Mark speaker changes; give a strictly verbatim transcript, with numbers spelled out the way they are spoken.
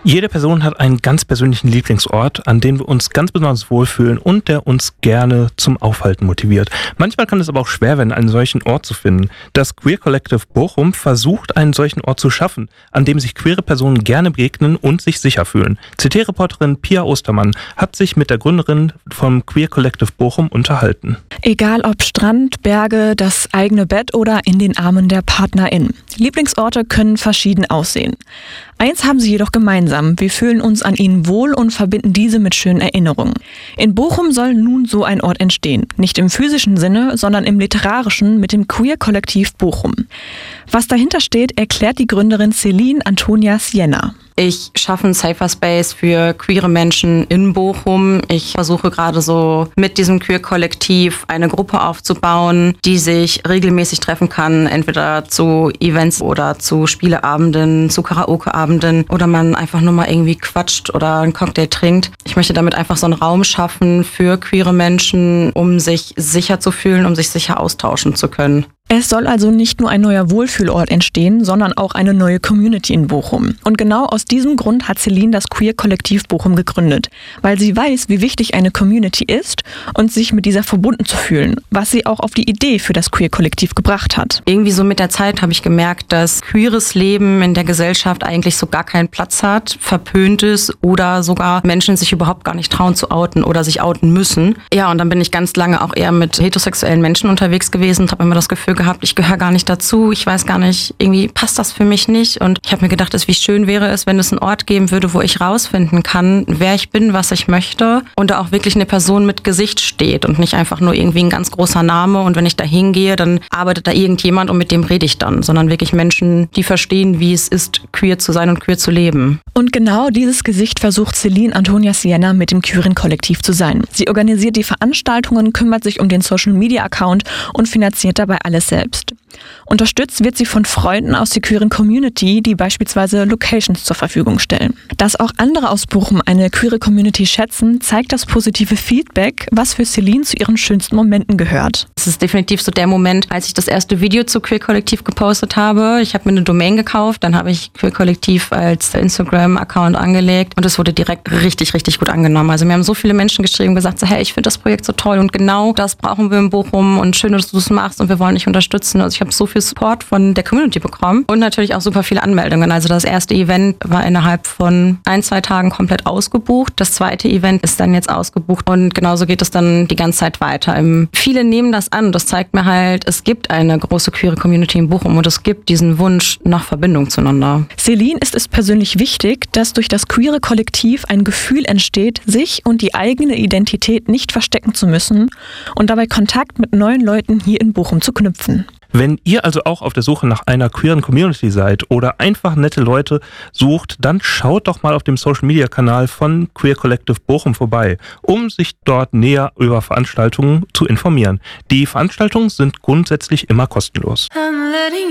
Speaker 1: Jede Person hat einen ganz persönlichen Lieblingsort, an dem wir uns ganz besonders wohlfühlen und der uns gerne zum Aufhalten motiviert. Manchmal kann es aber auch schwer werden, einen solchen Ort zu finden. Das Queer Collective Bochum versucht, einen solchen Ort zu schaffen, an dem sich queere Personen gerne begegnen und sich sicher fühlen. C T-Reporterin Pia Ostermann hat sich mit der Gründerin vom Queer Collective Bochum unterhalten.
Speaker 2: Egal ob Strand, Berge, das eigene Bett oder in den Armen der PartnerInnen. Lieblingsorte können verschieden aussehen. Eins haben sie jedoch gemeinsam. Wir fühlen uns an ihnen wohl und verbinden diese mit schönen Erinnerungen. In Bochum soll nun so ein Ort entstehen. Nicht im physischen Sinne, sondern im literarischen mit dem Queer Kollektiv Bochum. Was dahinter steht, erklärt die Gründerin Celine Antonia Sienna.
Speaker 3: Ich schaffe einen Safer Space für queere Menschen in Bochum. Ich versuche gerade so mit diesem Queer-Kollektiv eine Gruppe aufzubauen, die sich regelmäßig treffen kann, entweder zu Events oder zu Spieleabenden, zu Karaoke-Abenden oder man einfach nur mal irgendwie quatscht oder einen Cocktail trinkt. Ich möchte damit einfach so einen Raum schaffen für queere Menschen, um sich sicher zu fühlen, um sich sicher austauschen zu können.
Speaker 2: Es soll also nicht nur ein neuer Wohlfühlort entstehen, sondern auch eine neue Community in Bochum. Und genau aus diesem Grund hat Celine das Queer-Kollektiv Bochum gegründet, weil sie weiß, wie wichtig eine Community ist und sich mit dieser verbunden zu fühlen, was sie auch auf die Idee für das Queer-Kollektiv gebracht hat.
Speaker 3: Irgendwie so mit der Zeit habe ich gemerkt, dass queeres Leben in der Gesellschaft eigentlich so gar keinen Platz hat, verpönt ist oder sogar Menschen sich überhaupt gar nicht trauen zu outen oder sich outen müssen. Ja, und dann bin ich ganz lange auch eher mit heterosexuellen Menschen unterwegs gewesen und habe immer das Gefühl gehabt, ich gehöre gar nicht dazu, ich weiß gar nicht, irgendwie passt das für mich nicht und ich habe mir gedacht, wie schön wäre es, wenn es einen Ort geben würde, wo ich rausfinden kann, wer ich bin, was ich möchte und da auch wirklich eine Person mit Gesicht steht und nicht einfach nur irgendwie ein ganz großer Name und wenn ich da hingehe, dann arbeitet da irgendjemand und mit dem rede ich dann, sondern wirklich Menschen, die verstehen, wie es ist, queer zu sein und queer zu leben.
Speaker 2: Und genau dieses Gesicht versucht Celine Antonia Sienna mit dem queeren Kollektiv zu sein. Sie organisiert die Veranstaltungen, kümmert sich um den Social-Media-Account und finanziert dabei alles selbst. Unterstützt wird sie von Freunden aus der queeren Community, die beispielsweise Locations zur Verfügung stellen. Dass auch andere aus Bochum eine queere Community schätzen, zeigt das positive Feedback, was für Celine zu ihren schönsten Momenten gehört.
Speaker 3: Es ist definitiv so der Moment, als ich das erste Video zu Queer Kollektiv gepostet habe. Ich habe mir eine Domain gekauft, dann habe ich Queer Kollektiv als Instagram-Account angelegt und es wurde direkt richtig, richtig gut angenommen. Also mir haben so viele Menschen geschrieben, gesagt, so, hey, ich finde das Projekt so toll und genau das brauchen wir in Bochum und schön, dass du es machst und wir wollen dich unterstützen. Also ich habe so viel Support von der Community bekommen und natürlich auch super viele Anmeldungen. Also das erste Event war innerhalb von ein, zwei Tagen komplett ausgebucht. Das zweite Event ist dann jetzt ausgebucht und genauso geht es dann die ganze Zeit weiter. Viele nehmen das an. Das zeigt mir halt, es gibt eine große queere Community in Bochum und es gibt diesen Wunsch nach Verbindung zueinander.
Speaker 2: Celine ist es persönlich wichtig, dass durch das queere Kollektiv ein Gefühl entsteht, sich und die eigene Identität nicht verstecken zu müssen und dabei Kontakt mit neuen Leuten hier in Bochum zu knüpfen.
Speaker 1: Wenn ihr also auch auf der Suche nach einer queeren Community seid oder einfach nette Leute sucht, dann schaut doch mal auf dem Social-Media-Kanal von Queer Collective Bochum vorbei, um sich dort näher über Veranstaltungen zu informieren. Die Veranstaltungen sind grundsätzlich immer kostenlos.